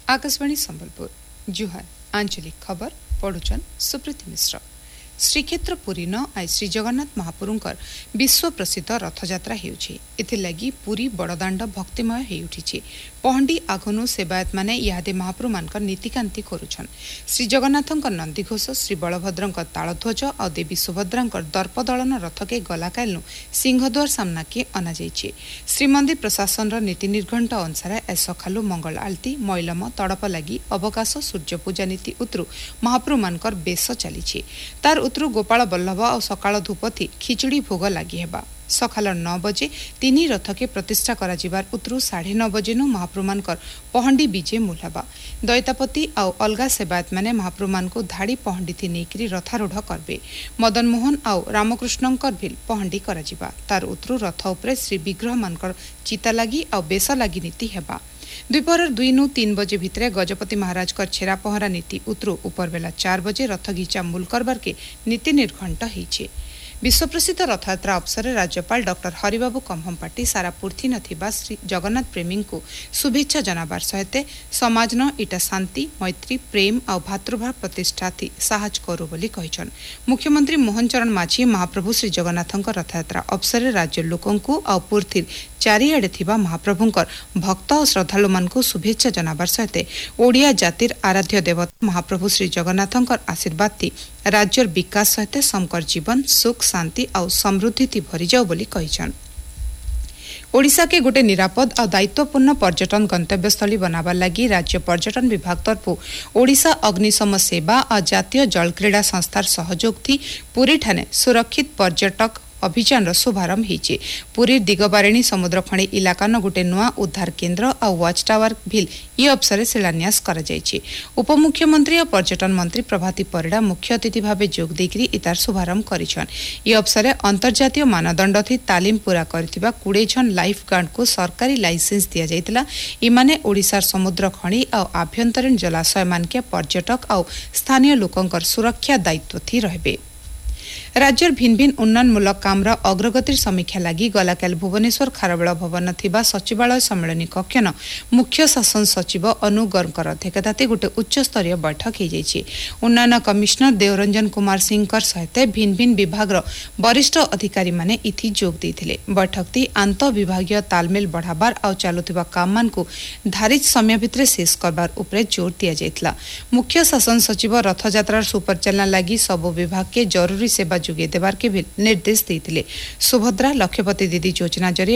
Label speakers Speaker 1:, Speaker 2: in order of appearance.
Speaker 1: आकाशवाणी संबलपुर जुहार आंचलिक खबर पढ़ुचन सुप्रीति मिश्र। श्रीक्षेत्र पुरी न आई श्री जगन्नाथ महाप्रभुंकर विश्व प्रसिद्ध रथयात्रा हेउछि। एथिलागि पुरी बड़दाण्ड भक्तिमय हेइ उठिछि। पहंडी आगनु सेवायत माने इहादे महाप्रभु मानकर नीतिकांति करुछन। श्री जगन्नाथंकर नंदीघोष, श्री बलभद्रंकर तालध्वज और देवी सुभद्रांकर दर्पदलन रथ के गलाकालनु सिंहद्वार सामना के अना जाइछि। श्रीमंदिर प्रशासन नीति निर्घंट अनुसार ए सखालु मंगल आलती मैलम तड़प लगी अवकाश सूर्य पूजा नीति उत्रु महाप्रभु मानकर बेश चलीछि। तार उत्रु गोपाल बल्लभ और सकाळ धूपथी खिचड़ी भोग लगी हेबा। सकाल 9 बजे तीन रथ के प्रतिष्ठा करा जिबार उत्रु 9:30 बजे महाप्रभु मानकर पहंडी बीजे मुलाबा। दैतापति और अलगा सेवायत माने महाप्रभु मान को धाड़ी पहंडी थी नेकरी रथारूढ़ करबे। मदन मोहन और रामकृष्णंकर भी पहंडी करा जिबा। तार उत्रु रथ उपरे श्री विग्रह मानकर चिता लगी और बेस लगी नीति हेबा। द्विपहर 2 नु 3 बजे भितरे गजपति महाराज कर छेरा पहरा नीति उत्रु उपर बेला 4 बजे रथ घिचा मूल करबार के नीति निर्घंट होइछे। विश्व प्रसिद्ध रथयात्रा अवसर राज्यपाल डॉक्टर हरिबाबू कम्भमपाटी सारा पूर्थी नथिबा श्री जगन्नाथ प्रेमी को शुभेच्छा जनाबार सहित समाज न इटा शांति मैत्री प्रेम और भातृभाव प्रतिष्ठा थी साहज करू बोली कहिछन। मुख्यमंत्री मोहन चरण माझी महाप्रभु श्री जगन्नाथंकर रथयात्रा अवसर राज्य लोकंकु और पूर्थी चारिआडे थिबा महाप्रभुंकर भक्त और श्रद्धालु मान को शुभेच्छा जनाबार सहित ओडिया जातिर आराध्य देवता महाप्रभु श्री जगन्नाथंकर आशीर्वाद थी राज्यर विकास सहित समकर जीवन सुख शांति और समृद्धि थी भरी जाओ बोली कहिछन। ओडिशा के गोटे निरापद और दायित्वपूर्ण पर्यटन गंतव्यस्थली बनाबार लगी राज्य पर्यटन विभाग तरफु ओडिशा अग्निशम सेवा और जातीय जल क्रीड़ा संस्थार सहयोग थी पुरी ठाने सुरक्षित पर्यटक अभियान शुभारंभ होइछे। पुरी दिगबारिणी समुद्र खणी इलाका न गोटे नुआ उद्धार केन्द्र और वाच टावर भी ये अवसर शिलान्यास करा जाइछे। उपमुख्यमंत्री और पर्यटन मंत्री प्रभाती परिड़ा मुख्य अतिथि भाव जोग देकरी इतार शुभारंभ करिछन। ये अवसर अंतर्जातीय मानदंड थी तालीम पूरा करथिबा 20 जन लाइफ गार्ड को सरकारी लाइसेंस दिया जाइतला। इमाने ओडिशार समुद्र खणी और आभ्यंतरीण जलाशय मानके पर्यटक और स्थानीय लोकंकर सुरक्षा दायित्व थी रहबे। राज्यर भिन्न भिन्न उन्नयनमूलक कामर अग्रगतिर समीक्षा लगी गलाकाल भुवनेश्वर खारबेल भवन थिबा सचिवालय सम्मेलन कक्षन मुख्य शासन सचिव अनु गर्गकर अध्यक्षताते गोटे उच्च स्तरीय बैठक हो जाइछे। उन्नयन कमिश्नर देवरंजन कुमार सिंहकर सहित भिन्न भिन्न विभागर वरिष्ठ अधिकारी माने इथि जोग देथिले। बैठक ती आंत विभागीय तालमेल बढ़ाबार और चालुथिबा काम मान को धारित समय भितरे शेष करबार उपरे जोर दिया जाइतला। मुख्य शासन सचिव रथयात्रार सुपरिचालना लगी सब विभाग के जरूरी सेवा जुगे देवार के भी निर्देश देते। सुभद्रा लक्ष्यपति दीदी योजना जरिए